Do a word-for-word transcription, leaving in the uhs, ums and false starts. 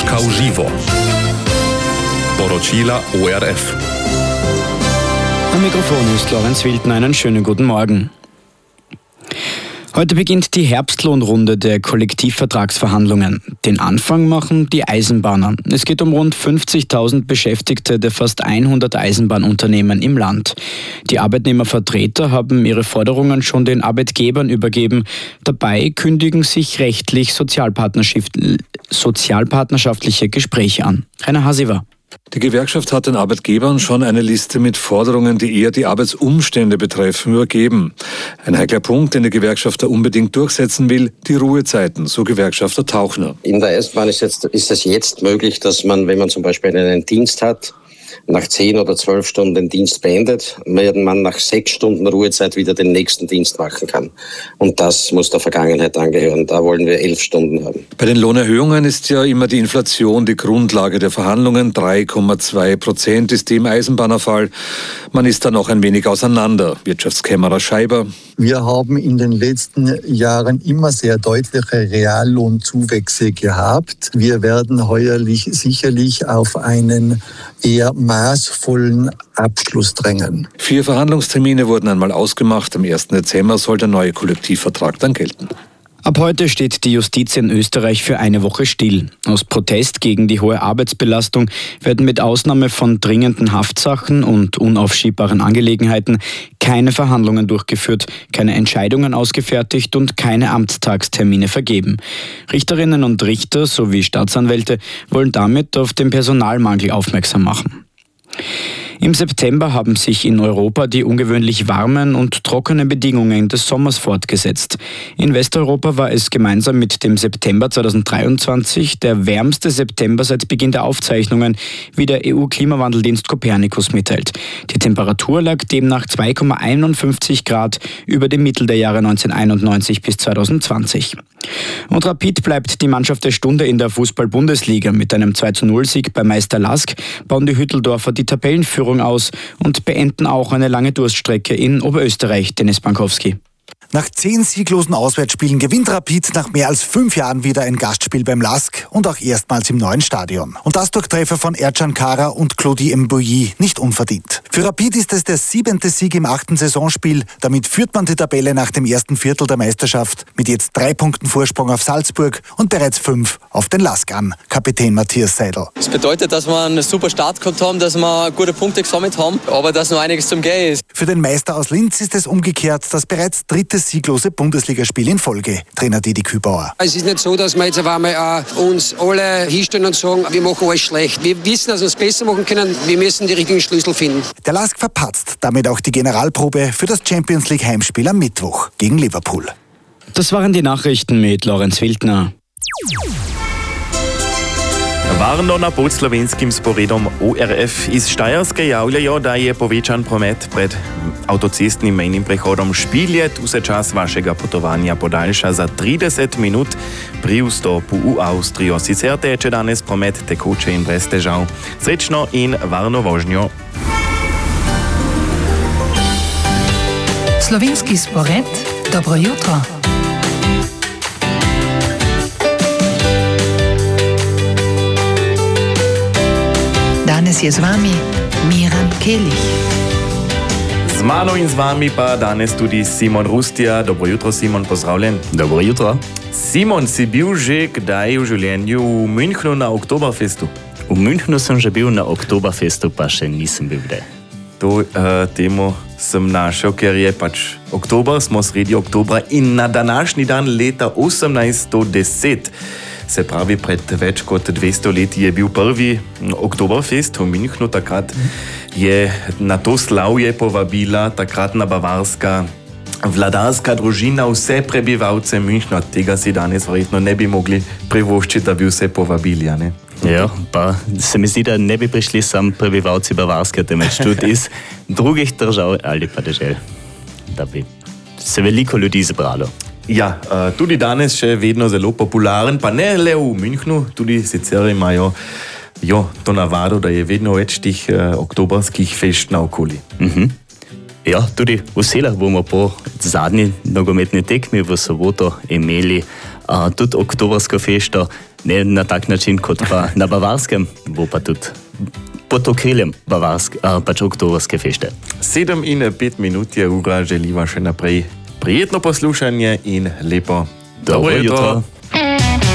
Točka v živo. Poročila O R F. Am Mikrofon ist Lorenz Wildner. Einen schönen guten Morgen. Heute beginnt die Herbstlohnrunde der Kollektivvertragsverhandlungen. Den Anfang machen die Eisenbahner. Es geht um rund fünfzigtausend Beschäftigte der fast hundert Eisenbahnunternehmen im Land. Die Arbeitnehmervertreter haben ihre Forderungen schon den Arbeitgebern übergeben. Dabei kündigen sich rechtlich sozialpartnerschaftliche Gespräche an. Rainer Hasiver. Die Gewerkschaft hat den Arbeitgebern schon eine Liste mit Forderungen, die eher die Arbeitsumstände betreffen, übergeben. Ein heikler Punkt, den die Gewerkschaft da unbedingt durchsetzen will, die Ruhezeiten, so Gewerkschafter Tauchner. In der Eisenbahn ist, jetzt, ist es jetzt möglich, dass man, wenn man zum Beispiel einen Dienst hat, nach zehn oder zwölf Stunden den Dienst beendet, während man nach sechs Stunden Ruhezeit wieder den nächsten Dienst machen kann. Und das muss der Vergangenheit angehören. Da wollen wir elf Stunden haben. Bei den Lohnerhöhungen ist ja immer die Inflation die Grundlage der Verhandlungen. drei Komma zwei Prozent ist die im Eisenbahnerfall. Man ist da noch ein wenig auseinander. Wirtschaftskämmerer Scheiber. Wir haben in den letzten Jahren immer sehr deutliche Reallohnzuwächse gehabt. Wir werden heuerlich sicherlich auf einen eher maßvollen Abschluss drängen. Vier Verhandlungstermine wurden einmal ausgemacht. Am ersten Dezember soll der neue Kollektivvertrag dann gelten. Ab heute steht die Justiz in Österreich für eine Woche still. Aus Protest gegen die hohe Arbeitsbelastung werden mit Ausnahme von dringenden Haftsachen und unaufschiebbaren Angelegenheiten keine Verhandlungen durchgeführt, keine Entscheidungen ausgefertigt und keine Amtstagstermine vergeben. Richterinnen und Richter sowie Staatsanwälte wollen damit auf den Personalmangel aufmerksam machen. Im September haben sich in Europa die ungewöhnlich warmen und trockenen Bedingungen des Sommers fortgesetzt. In Westeuropa war es gemeinsam mit dem September zweitausenddreiundzwanzig der wärmste September seit Beginn der Aufzeichnungen, wie der E U-Klimawandeldienst Copernicus mitteilt. Die Temperatur lag demnach zwei Komma einundfünfzig Grad über dem Mittel der Jahre neunzehnhunderteinundneunzig bis zweitausendzwanzig. Und Rapid bleibt die Mannschaft der Stunde in der Fußball-Bundesliga. Mit einem zwei zu null Sieg bei Meister Lask bauen die Hütteldorfer die Tabellenführung aus und beenden auch eine lange Durststrecke in Oberösterreich. Dennis Bankowski. Nach zehn sieglosen Auswärtsspielen gewinnt Rapid nach mehr als fünf Jahren wieder ein Gastspiel beim Lask und auch erstmals im neuen Stadion. Und das durch Treffer von Ercan Kara und Claudie Mbouyi, nicht unverdient. Für Rapid ist es der siebente Sieg im achten Saisonspiel. Damit führt man die Tabelle nach dem ersten Viertel der Meisterschaft mit jetzt drei Punkten Vorsprung auf Salzburg und bereits fünf auf den Lask an. Kapitän Matthias Seidel. Das bedeutet, dass wir einen super Start gehabt haben, dass wir gute Punkte gesammelt haben, aber dass noch einiges zum Gehen ist. Für den Meister aus Linz ist es umgekehrt das bereits dritte sieglose Bundesligaspiel in Folge. Trainer Didi Kübauer. Es ist nicht so, dass wir jetzt auf einmal äh, uns alle hinstellen und sagen, wir machen alles schlecht. Wir wissen, dass wir es besser machen können. Wir müssen die richtigen Schlüssel finden. Der Lask verpatzt damit auch die Generalprobe für das Champions League Heimspiel am Mittwoch gegen Liverpool. Das waren die Nachrichten mit Lorenz Wildner. Varno na pod slovenskim sporedom O R F iz Štajerske javljajo, da je povečan promet pred avtocestnim mejnim prehodom Špilje. Tu se čas vašega potovanja podaljša za trideset minut pri vstopu v Avstrijo. Sicer teče danes promet tekoče in brez težav. Srečno in varno vožnjo. Slovenski spored, dobro jutro. Danes je z vami Miran Kelih. Z mano in z vami pa danes tudi Simon Rustja. Dobro jutro, Simon, pozdravljen. Dobro jutro. Simon, si bil že kdaj v življenju v Münchnu na Oktoberfestu? V Münchnu sem že bil, na Oktoberfestu pa še nisem bil kdaj. To uh, temu sem našel, ker je pač oktober, smo sredi oktobra in na današnji dan leta osemnajststo deset, se pravi pred več kot dvesto leti, je bil prvi Oktoberfest v Münchnu. Takrat je na to slavje povabila takratna bavarska vladarska družina vse prebivalce Münchna. Tega si danes verjetno ne bi mogli privoščiti, da bi vse povabili, a ne? Ja, pa se mi zdi, da ne bi prišli sam prebivalci Bavarske, temveč tudi iz drugih držav ali pa dežel, da bi se veliko ljudi zbralo. Ja, tudi danes še vedno zelo popularen, pa ne le v Münchnu, tudi sicer imajo jo, to navado, da je vedno več tih oktoberskih fešt naokoli. Mhm. Ja, tudi v Selah bomo po zadnji nogometni tekmi v soboto imeli A tudi oktobrsko fešto, ne na tak način kot pa na Bavarskem, bo pa tudi pod okriljem Bavarske, a, pač oktobrske fešte. Sedem in pet minut je ura, želiva še naprej prijetno poslušanje in lepo Dobro jutro.